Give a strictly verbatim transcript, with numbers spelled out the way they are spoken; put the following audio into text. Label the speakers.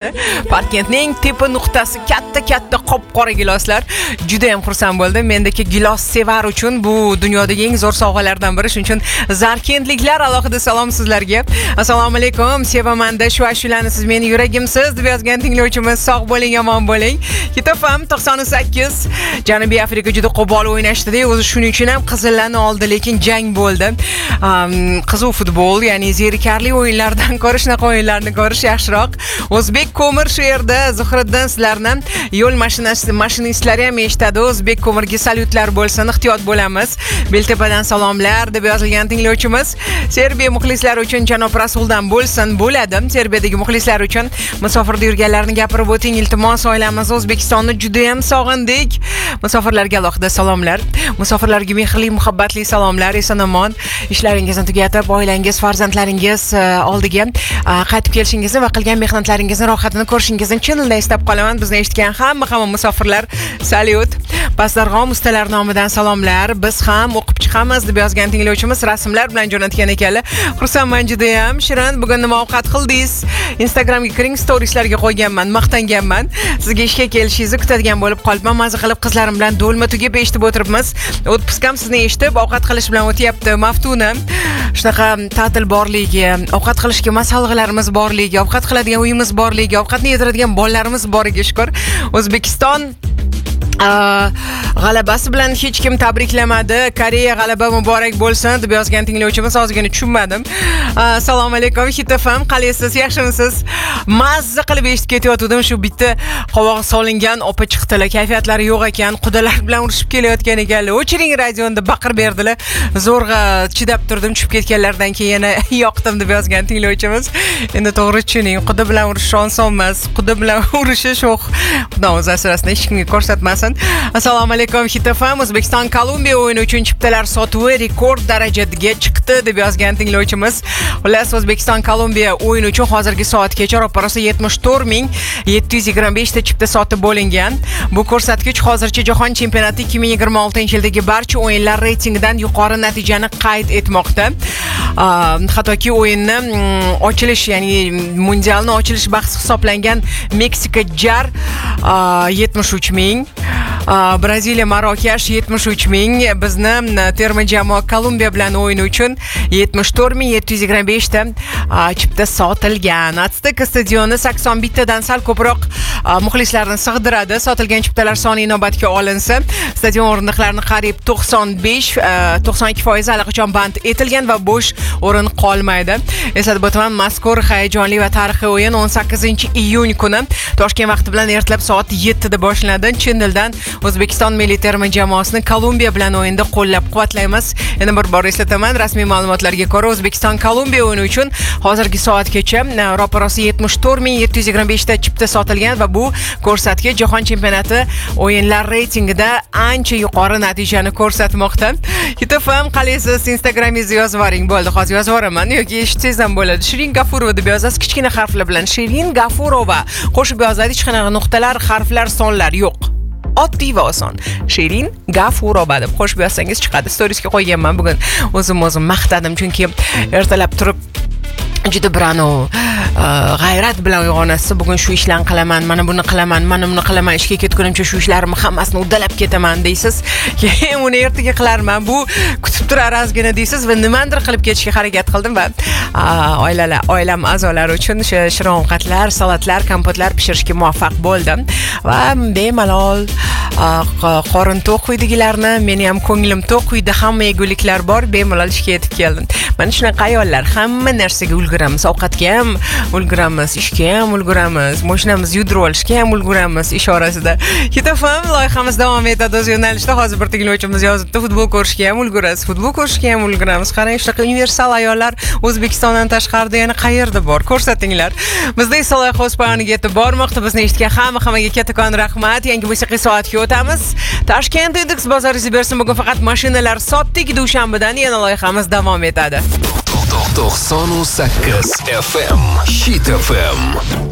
Speaker 1: Parkentning tepa nuqtasi katta-katta qop-qora giloslar. Juda ham xursand bo'ldim. Mendagi gilos sevar uchun bu dunyodagi eng zo'r sovg'alardan biri. Shuning uchun Zarkentliklar alohida salom sizlarga. Assalomu alaykum. Sevaman-da shu ashulani siz meni yuragimsiz deb yozgan tinglovchimiz. Sog' bo'ling, omon bo'ling. Kitofam to'qson sakkiz. Janubiy Afrika juda qo'pol o'ynashdi-da, o'zi shuning uchun ham qizillarni oldi, lekin jang bo'ldi. Um, qizuv futbol, ya'ni zerikarli o'yinlardan ko'ra shunaqa o'yinlarni ko'rish yaxshiroq. O'zbek ko'mir shu yerda Zuhriddin sizlarni yo'l mashinasi mashinistlari ham eshitadi. O'zbek ko'mirga salyutlar bo'lsin, ehtiyot bo'lamiz. Beltepadan salomlar deb yozilgan tinglovchimiz. Serbiya muxlislari uchun janob Rasuldan bo'lsin, bo'ladi. Serbiyadagi muxlislar uchun musofirda yurganlarni gapirib o'ting, iltimos. Oilamiz O'zbekistonni juda ham sog'indik. Musofirlarga alohida salomlar. Musofirlarga mehrli, muhabbatli salomlar. Eson-omon ishlaringizni tugatib, oilangiz, farzandlaringiz oldiga qaytib kelishingizni va qilgan mehnatlaringizni rohatini ko'rishingizni chin dildan istab qolaman. Bizni eshitgan hamma hamma musofirlar salyut. Pasdarg'om ustalar nomidan salomlar. Biz ham o'qib chiqamiz deb yozgan tinglovchimiz rasmlar bilan jo'natgan ekanlar. Xursandman juda ham. Shirin, bugun nima ovqat qildingiz? Instagramga kiring, storieslarga qo'yganman, maqtanganman. Sizga ishga kelishingizni kutadigan bo'lib qolibman. Maza qilib qizlarim bilan do'lma tugib eshitib o'tiribmiz. O'tpiskam sizni eshitib ovqat qilish bilan o'tyapti. Maftuna. Shunaqa ta'til borligi, ovqat qilishga masalg'alarimiz borligi, ovqat qiladigan uyimiz borligi, ovqatni yediradigan bolalarimiz boriga shukr. O'zbekiston g'alabasi bilan hech kim tabriklamadi. Koreya g'alaba muborak bo'lsin deb yozgan tinglovchimiz. Ozgina tushunmadim. Assalomu alaykum Hitafam, qalaysiz? Yaxshimisiz? Mazza qilib eshitib ketayotgandim. Shu bitta qovoq solingan opa chiqdilar. Kayfiyatlari yo'q ekan. Qudalar bilan urushib kelayotgan ekanlar. O'chiring radioni baqir berdilar. Zo'rg'a chidab turdim. Tushib ketganlardan keyin yana yoqdim deb yozgan tinglovchimiz. Endi to'g'ri tushuning. Quda bilan urishish oson emas. Quda bilan urishish yo'q. Xudo o'zi asrasin, hech kimga ko'rsatmasin. Assalomu alaykum Hitafam. O'zbekiston Kolumbiya o'yini uchun chiptalar sotuvi rekord darajasiga chiqdi deb yozgan tinglovchimiz. Xullas, O'zbekiston Kolumbiya o'yini uchun hozirgi soatgacha ro'parasi yetmish to'rt ming yetti yuz yigirma besh ta chipta sotib bo'lingan. Bu ko'rsatkich hozircha jahon chempionati ikki ming yigirma oltinchi yildagi barcha o'yinlar reytingidan yuqori natijani qayd etmoqda. Hattoki o'yinni ochilish, ya'ni mundialni ochilish bahsi hisoblangan Meksika jar yetmish uch ming, Braziliya Marokash yetmish uch ming, bizni terma jamoa Kolumbiya bilan o'yin uchun yetmish to'rt ming yetti yuz yigirma besh ta chipta sotilgan. Azteka stadioni sakson bittadan sal ko'proq muxlislarni sig'diradi. Sotilgan chiptalar soni inobatga olinsa, stadion o'rindiqlarini qariyb to'qson besh to'qson ikki foiz allaqachon band etilgan va bo'sh o'rin qolmaydi. Eslatib o'taman, mazkur hayajonli va tarixiy o'yin o'n sakkizinchi iyun kuni Toshkent vaqti bilan ertalab soat yettida boshlanadi. Chin dildan O'zbekiston milliy terma jamoasini Kolumbiya bilan o'yinda qo'llab-quvvatlaymiz. Yana bir bor eslataman, rasmiy ma'lumotlarga ko'ra O'zbekiston Kolumbiya o'yini uchun hozirgi soatgacha ro'parasi yetmish to'rt ming yetti yuz yigirma besh ta chipta sotilgan va bu ko'rsatkich jahon chempionati o'yinlar reytingida ancha yuqori natijani ko'rsatmoqda. Hitafam, qalaysiz? Instagramingizga yozib yuboring. Bo'ldi, hozir yozib yuboraman yoki eshitsangiz ham bo'ladi. Shirin Gafurova deb yozasiz, kichkina harflar bilan. Shirin Gafurova qo'shib yozadi, hech qanaqa nuqtalar, harflar, sonlar yo'q. Oddiy va oson. Shirin Gafurova deb qo'shib yozsangiz chiqadi. Storiesga qo'yganman bugun. O'zim o'zim maqtadim, chunki ertalab turib juda birano g'ayrat bilan uyg'onasiz. Bugun shu ishlarni qilaman, mana buni qilaman, mana buni qilaman, ishga ketgunimcha shu ishlarimni hammasini uddalab ketaman deysiz. Keyin uni ertaga qilarman. Bu kutib turar ozgina deysiz va nimadir qilib ketishga harakat qildim va oilalar, oilam a'zolari uchun shirin ovqatlar, salatlar, kompotlar pishirishga muvaffaq bo'ldim va bemalol qorin to'q uydagilarni, meni ham ko'nglim to'q, uyda hamma yeguliklar bor, bemalol ishga yetib keldim. Mana shunaqa ayollar, hamma narsaga ulguramiz, ovqatga ham ulguramiz, ishga ham ulguramiz, mashinamizni yudirib olishga ham ulguramiz ish orasida. Kitofam loyihamiz davom etadi o'z yo'nalishida. Hozir bir tinglovchimiz yozibdi, futbol ko'rishga ham ulgurasiz, futbol ko'rishga ham ulguramiz. Qarang, shunaqa universal ayollar O'zbekistondan tashqarida yana qayerda bor? Ko'rsatinglar. Bizda esa loyiha o'z poyoniga yetib bormoqda. Bizni eshitgan hamma hammaga kattakon rahmat. Yangi musiqiy soatga o'tamiz. Toshkent Index bozoringizni bersin. Bugun faqat mashinalar sotdik. Dushanbadan yana loyihamiz davom etadi.
Speaker 2: to'qson sakkiz F M Hit F M.